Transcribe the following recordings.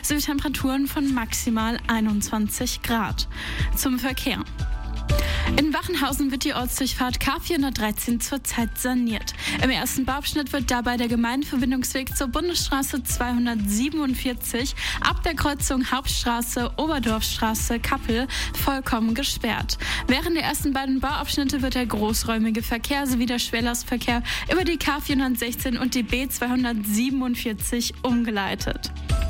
sowie Temperaturen von maximal 21 Grad. Zum Verkehr. In Wachenhausen wird die Ortsdurchfahrt K413 zurzeit saniert. Im ersten Bauabschnitt wird dabei der Gemeindeverbindungsweg zur Bundesstraße 247 ab der Kreuzung Hauptstraße, Oberdorfstraße, Kappel vollkommen gesperrt. Während der ersten beiden Bauabschnitte wird der großräumige Verkehr sowie der Schwerlastverkehr über die K416 und die B247 umgeleitet.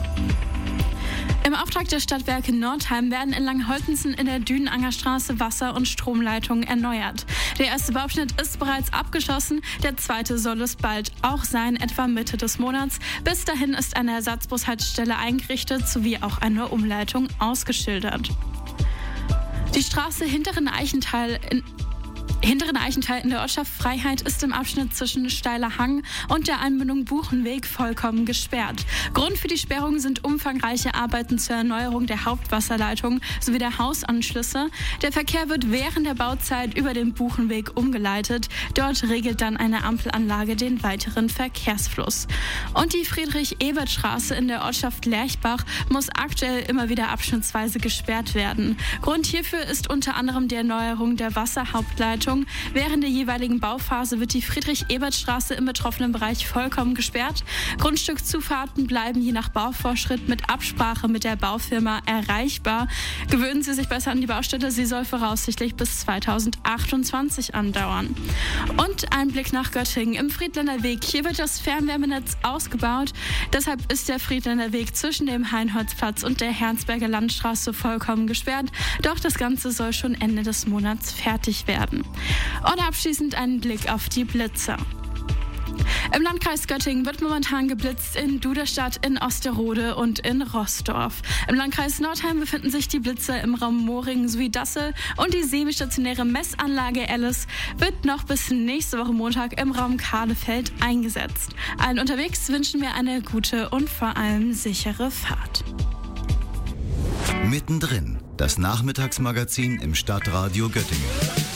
Im Auftrag der Stadtwerke Nordheim werden in Langholtensen in der Dünenangerstraße Wasser- und Stromleitungen erneuert. Der erste Bauabschnitt ist bereits abgeschlossen, der zweite soll es bald auch sein, etwa Mitte des Monats. Bis dahin ist eine Ersatzbushaltestelle eingerichtet sowie auch eine Umleitung ausgeschildert. Die Straße Hinteren Eichenthal in der Ortschaft Freiheit ist im Abschnitt zwischen Steiler Hang und der Einmündung Buchenweg vollkommen gesperrt. Grund für die Sperrung sind umfangreiche Arbeiten zur Erneuerung der Hauptwasserleitung sowie der Hausanschlüsse. Der Verkehr wird während der Bauzeit über den Buchenweg umgeleitet. Dort regelt dann eine Ampelanlage den weiteren Verkehrsfluss. Und die Friedrich-Ebert-Straße in der Ortschaft Lerchbach muss aktuell immer wieder abschnittsweise gesperrt werden. Grund hierfür ist unter anderem die Erneuerung der Wasserhauptleitung. Während der jeweiligen Bauphase wird die Friedrich-Ebert-Straße im betroffenen Bereich vollkommen gesperrt. Grundstückzufahrten bleiben je nach Bauvorschritt mit Absprache mit der Baufirma erreichbar. Gewöhnen Sie sich besser an die Baustelle, sie soll voraussichtlich bis 2028 andauern. Und ein Blick nach Göttingen im Friedländer Weg. Hier wird das Fernwärmenetz ausgebaut. Deshalb ist der Friedländer Weg zwischen dem Heinholzplatz und der Hernsberger Landstraße vollkommen gesperrt. Doch das Ganze soll schon Ende des Monats fertig werden. Und abschließend einen Blick auf die Blitze. Im Landkreis Göttingen wird momentan geblitzt in Duderstadt, in Osterode und in Roßdorf. Im Landkreis Nordheim befinden sich die Blitze im Raum Moringen sowie Dassel und die semistationäre Messanlage Alice wird noch bis nächste Woche Montag im Raum Kahlefeld eingesetzt. Allen unterwegs wünschen wir eine gute und vor allem sichere Fahrt. Mittendrin, das Nachmittagsmagazin im Stadtradio Göttingen.